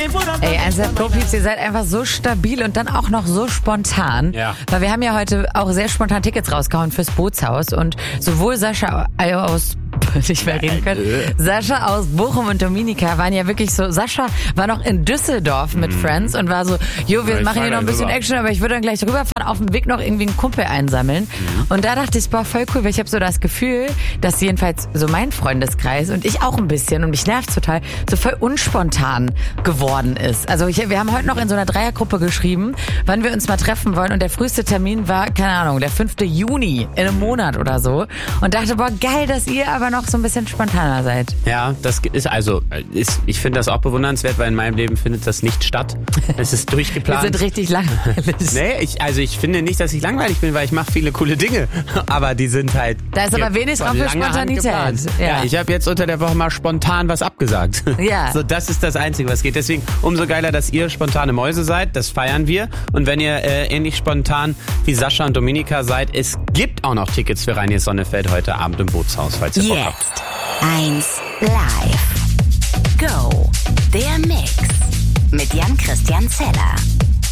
Ey, ernsthaft, Pro-Pieps, ihr seid einfach so stabil und dann auch noch so spontan. Ja. Weil wir haben ja heute auch sehr spontan Tickets rausgehauen fürs Bootshaus und sowohl Sascha aus nicht mehr reden können. Sascha aus Bochum und Dominika waren ja wirklich so, Sascha war noch in Düsseldorf mit Friends und war so, jo, wir machen hier noch ein bisschen Action, aber ich würde dann gleich rüberfahren, auf dem Weg noch irgendwie einen Kumpel einsammeln. Und da dachte ich, boah, voll cool, weil ich habe so das Gefühl, dass jedenfalls so mein Freundeskreis und ich auch ein bisschen und mich nervt total, so voll unspontan geworden ist. Also wir haben heute noch in so einer Dreiergruppe geschrieben, wann wir uns mal treffen wollen und der früheste Termin war, keine Ahnung, der 5. Juni in einem Monat oder so und dachte, boah, geil, dass ihr aber noch so ein bisschen spontaner seid. Ja, das ich finde das auch bewundernswert, weil in meinem Leben findet das nicht statt. Es ist durchgeplant. Wir sind richtig langweilig. Nee, ich finde nicht, dass ich langweilig bin, weil ich mache viele coole Dinge. Aber die sind halt... Da ist aber wenig Raum für Spontanität. Ja, ich habe jetzt unter der Woche mal spontan was abgesagt. Ja. So, das ist das Einzige, was geht. Deswegen umso geiler, dass ihr spontane Mäuse seid. Das feiern wir. Und wenn ihr ähnlich spontan wie Sascha und Dominika seid, es gibt auch noch Tickets für Reinier Sonnefeld heute Abend im Bootshaus, falls ihr Bock habt. Jetzt 1 Live. Go. Der Mix. Mit Jan-Christian Zeller.